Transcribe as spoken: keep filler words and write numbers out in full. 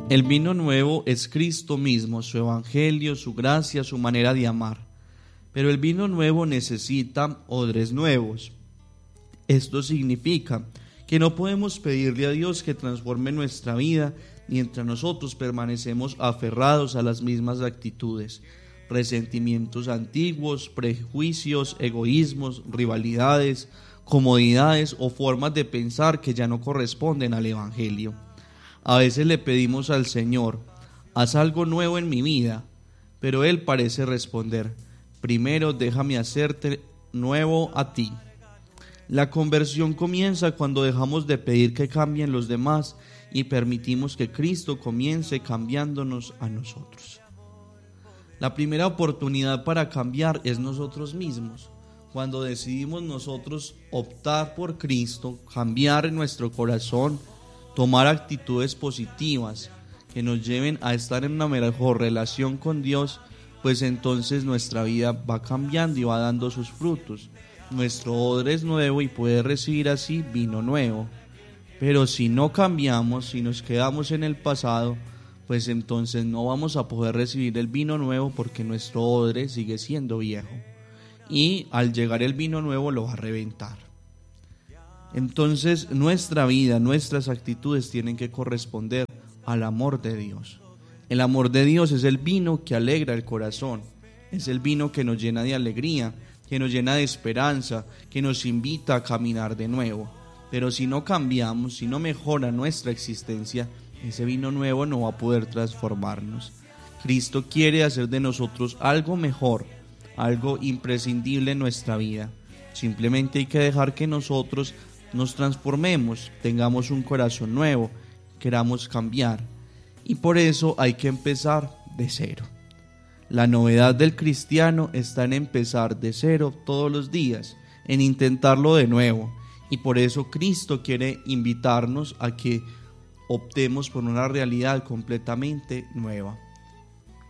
El vino nuevo es Cristo mismo, su evangelio, su gracia, su manera de amar. Pero el vino nuevo necesita odres nuevos. Esto significa que no podemos pedirle a Dios que transforme nuestra vida mientras nosotros permanecemos aferrados a las mismas actitudes, resentimientos antiguos, prejuicios, egoísmos, rivalidades, comodidades o formas de pensar que ya no corresponden al evangelio. A veces le pedimos al Señor, haz algo nuevo en mi vida, pero Él parece responder, primero déjame hacerte nuevo a ti. La conversión comienza cuando dejamos de pedir que cambien los demás y permitimos que Cristo comience cambiándonos a nosotros. La primera oportunidad para cambiar es nosotros mismos. Cuando decidimos nosotros optar por Cristo, cambiar nuestro corazón, tomar actitudes positivas que nos lleven a estar en una mejor relación con Dios, pues entonces nuestra vida va cambiando y va dando sus frutos. Nuestro odre es nuevo y puede recibir así vino nuevo. Pero si no cambiamos, si nos quedamos en el pasado, pues entonces no vamos a poder recibir el vino nuevo porque nuestro odre sigue siendo viejo. Y al llegar el vino nuevo lo va a reventar. Entonces nuestra vida, nuestras actitudes tienen que corresponder al amor de Dios. El amor de Dios es el vino que alegra el corazón, es el vino que nos llena de alegría, que nos llena de esperanza, que nos invita a caminar de nuevo. Pero si no cambiamos, si no mejora nuestra existencia, ese vino nuevo no va a poder transformarnos. Cristo quiere hacer de nosotros algo mejor, algo imprescindible en nuestra vida. Simplemente hay que dejar que nosotros nos transformemos, tengamos un corazón nuevo, queramos cambiar. Y por eso hay que empezar de cero. La novedad del cristiano está en empezar de cero todos los días, en intentarlo de nuevo. Y por eso Cristo quiere invitarnos a que optemos por una realidad completamente nueva.